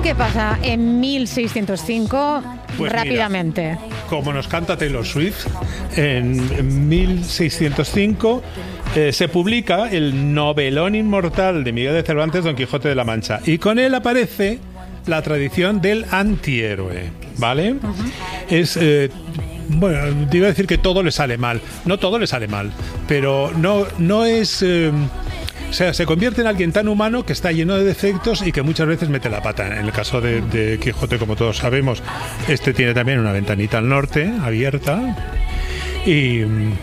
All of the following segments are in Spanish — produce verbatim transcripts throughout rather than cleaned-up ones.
qué pasa en mil seiscientos cinco? Pues rápidamente. Mira, como nos canta Taylor Swift, en mil seiscientos cinco eh, se publica el novelón inmortal de Miguel de Cervantes, Don Quijote de la Mancha, y con él aparece la tradición del antihéroe, ¿vale? Uh-huh. Es... Eh, bueno, te iba a decir que todo le sale mal. No todo le sale mal, pero no, no es... Eh, o sea, se convierte en alguien tan humano que está lleno de defectos y que muchas veces mete la pata. En el caso de, de Quijote, como todos sabemos, este tiene también una ventanita al norte abierta. Y...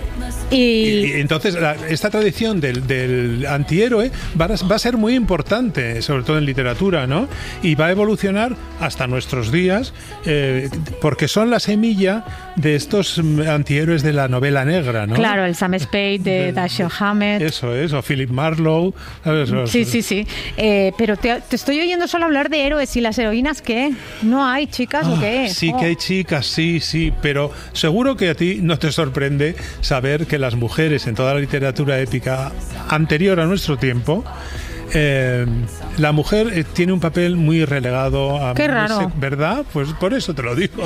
Y, y entonces la, esta tradición del, del antihéroe va a, va a ser muy importante, sobre todo en literatura, ¿no? Y va a evolucionar hasta nuestros días, eh, porque son la semilla de estos antihéroes de la novela negra, ¿no? Claro, el Sam Spade de, de Dashiell Hammett. Eso es, o Philip Marlowe. ¿Sabes? Sí, sí, sí. Eh, pero te, te estoy oyendo solo hablar de héroes, ¿y las heroínas qué? ¿No hay chicas oh, o qué? Sí oh. que hay chicas, sí, sí, pero seguro que a ti no te sorprende saber que las mujeres en toda la literatura épica anterior a nuestro tiempo, eh, la mujer eh, tiene un papel muy relegado a... Qué raro. ¿Verdad? Pues por eso te lo digo.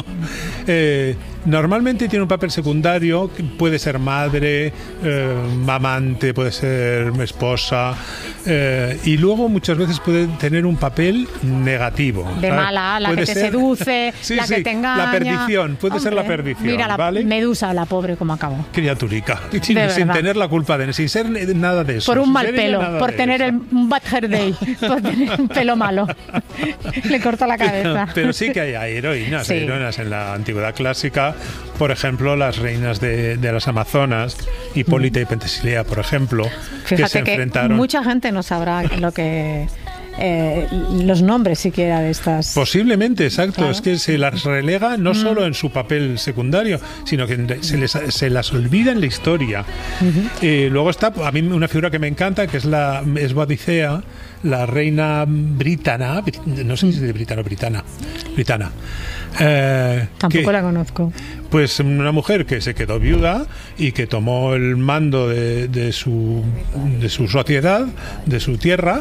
Eh, normalmente tiene un papel secundario, puede ser madre, eh, amante, puede ser esposa, eh, y luego muchas veces puede tener un papel negativo. De ¿sabes? mala, la puede que te ser, seduce, sí, la sí, que te engaña. La perdición, puede Hombre, ser la perdición. Mira, la ¿vale? Medusa, la pobre, como acabó. Criaturica. Sin, sin tener la culpa de sin ser nada de eso. Por un sin mal pelo, por tener el, un bad hair day, por tener un pelo malo. Le corta la cabeza. Pero, pero sí que hay, hay heroínas, sí. hay heroínas en la antigüedad clásica. Por ejemplo, las reinas de, de las Amazonas, Hipólita mm. y Pentesilea, por ejemplo, Fíjate que se que enfrentaron. Mucha gente no sabrá lo que... Eh, los nombres siquiera de estas. Posiblemente, exacto. Claro. Es que se las relega no mm. solo en su papel secundario, sino que se, les, se las olvida en la historia. Uh-huh. Eh, luego está, a mí una figura que me encanta, que es la es Boadicea, la reina britana, no sé si es de britano o britana, britana. Eh, Tampoco que, la conozco. Pues una mujer que se quedó viuda y que tomó el mando de, de su de su sociedad, de su tierra.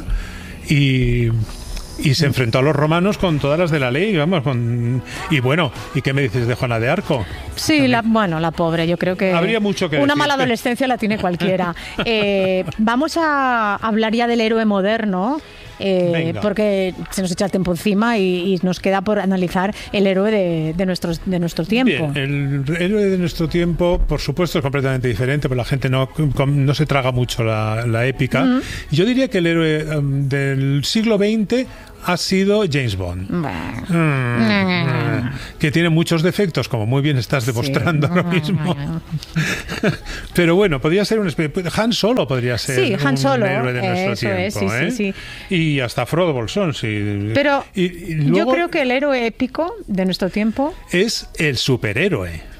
Y, y se enfrentó a los romanos con todas las de la ley, vamos, con, y bueno, ¿y qué me dices de Juana de Arco? Sí, la, bueno, la pobre, yo creo que habría mucho que una decirte. Mala adolescencia la tiene cualquiera. Eh, vamos a hablar ya del héroe moderno. Eh, porque se nos echa el tiempo encima y, y nos queda por analizar el héroe de, de, nuestro, de nuestro tiempo. Bien, el héroe de nuestro tiempo, por supuesto, es completamente diferente, pero la gente no, no se traga mucho la, la épica. Uh-huh. Yo diría que el héroe um, del siglo veinte ha sido James Bond. Mm, mm, que tiene muchos defectos, como muy bien estás demostrando sí. ahora mismo. Pero bueno, podría ser un... Han Solo podría ser sí, Han Solo, un héroe de nuestro eso tiempo. Es, sí, ¿eh? sí, sí. Y hasta Frodo Bolsón, sí. Pero y, y luego yo creo que el héroe épico de nuestro tiempo... es el superhéroe.